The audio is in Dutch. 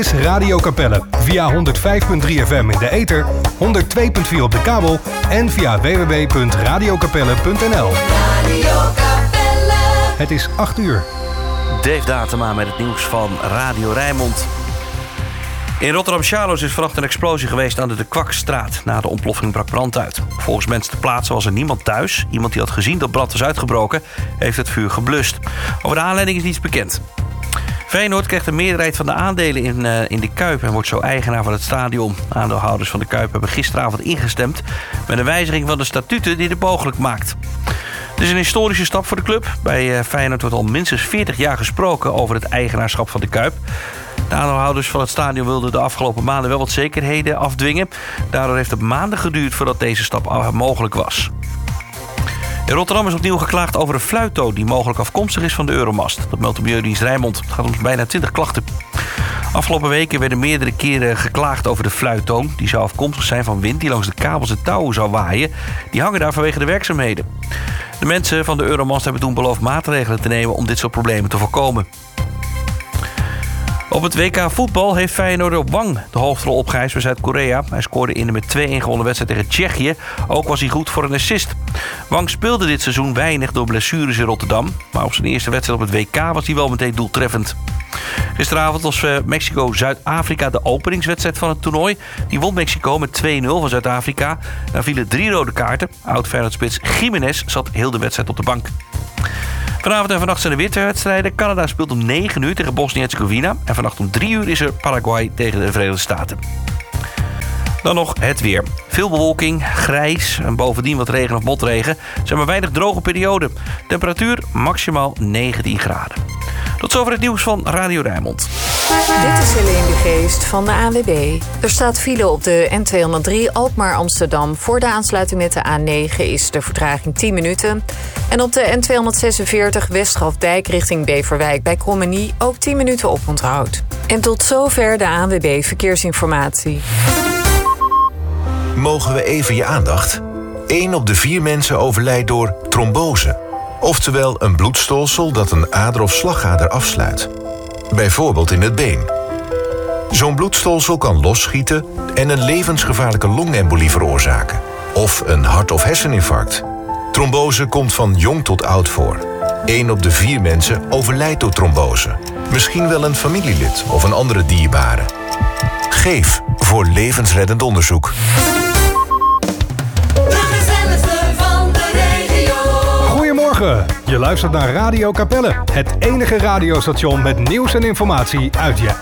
is Radio Capelle. Via 105.3 FM in de ether, 102.4 op de kabel en via www.radiocapelle.nl. Radio Capelle. Het is 8 uur. Dave Datema met het nieuws van Radio Rijnmond. In Rotterdam-Charloes is vannacht een explosie geweest aan de Kwakstraat. Na de ontploffing brak brand uit. Volgens mensen ter plaatse was er niemand thuis. Iemand die had gezien dat brand was uitgebroken, heeft het vuur geblust. Over de aanleiding is niets bekend. Feyenoord krijgt de meerderheid van de aandelen in de Kuip en wordt zo eigenaar van het stadion. Aandeelhouders van de Kuip hebben gisteravond ingestemd met een wijziging van de statuten die dit mogelijk maakt. Het is een historische stap voor de club. Bij Feyenoord wordt al minstens 40 jaar gesproken over het eigenaarschap van de Kuip. De aandeelhouders van het stadion wilden de afgelopen maanden wel wat zekerheden afdwingen. Daardoor heeft het maanden geduurd voordat deze stap mogelijk was. In Rotterdam is opnieuw geklaagd over een fluittoon die mogelijk afkomstig is van de Euromast. Dat meldt de Milieudienst Rijnmond. Het gaat om bijna 20 klachten. Afgelopen weken werden meerdere keren geklaagd over de fluittoon. Die zou afkomstig zijn van wind die langs de kabels en touwen zou waaien. Die hangen daar vanwege de werkzaamheden. De mensen van de Euromast hebben toen beloofd maatregelen te nemen om dit soort problemen te voorkomen. Op het WK voetbal heeft Feyenoorder Wang de hoofdrol opgeëist bij Zuid-Korea. Hij scoorde in de met 2-1 gewonnen wedstrijd tegen Tsjechië. Ook was hij goed voor een assist. Wang speelde dit seizoen weinig door blessures in Rotterdam. Maar op zijn eerste wedstrijd op het WK was hij wel meteen doeltreffend. Gisteravond was Mexico-Zuid-Afrika de openingswedstrijd van het toernooi. Die won Mexico met 2-0 van Zuid-Afrika. Daar vielen 3 rode kaarten. Oud-Feyenoord-spits Jiménez zat heel de wedstrijd op de bank. Vanavond en vannacht zijn er weer 2 wedstrijden. Canada speelt om 9 uur tegen Bosnië-Herzegovina. En vannacht om 3 uur is er Paraguay tegen de Verenigde Staten. Dan nog het weer. Veel bewolking, grijs en bovendien wat regen of motregen. Er zijn maar weinig droge perioden. Temperatuur maximaal 19 graden. Tot zover het nieuws van Radio Rijnmond. Dit is Helene de Geest van de ANWB. Er staat file op de N203 Alkmaar-Amsterdam. Voor de aansluiting met de A9 is de vertraging 10 minuten. En op de N246 Westgrafdijk richting Beverwijk bij Krommenie ook 10 minuten oponthoud. En tot zover de ANWB Verkeersinformatie. Mogen we even je aandacht? 1 op de 4 mensen overlijdt door trombose. Oftewel een bloedstolsel dat een ader of slagader afsluit. Bijvoorbeeld in het been. Zo'n bloedstolsel kan losschieten en een levensgevaarlijke longembolie veroorzaken. Of een hart- of herseninfarct. Trombose komt van jong tot oud voor. 1 op de 4 mensen overlijdt door trombose. Misschien wel een familielid of een andere dierbare. Geef voor levensreddend onderzoek. Goedemorgen, je luistert naar Radio Capelle. Het enige radiostation met nieuws en informatie uit je